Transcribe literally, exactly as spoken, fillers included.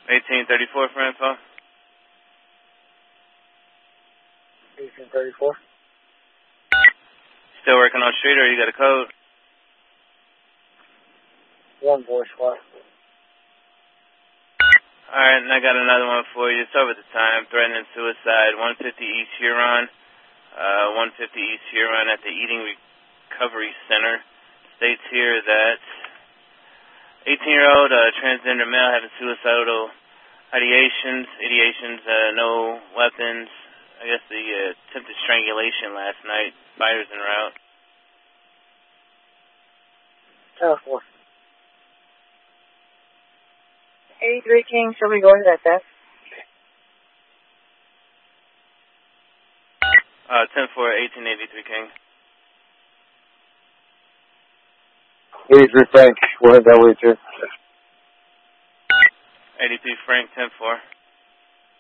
eighteen thirty-four for info. eighteen thirty-four. Still working on street, or you got a code? One voice what? Alright, and I got another one for you. It's over the time. Threatening suicide. one fifty East Huron. Uh, one fifty East Huron at the Eating Recovery Center. States here that eighteen-year-old uh, transgender male having suicidal ideations, ideations, uh, no weapons. I guess the uh, attempted strangulation last night. Fighters en route. ten four. eighty-three King, shall we go ahead at that? Uh, ten four, eighteen eighty-three King. eighty-three Frank, we'll head that way too. eighty-three Frank, ten four.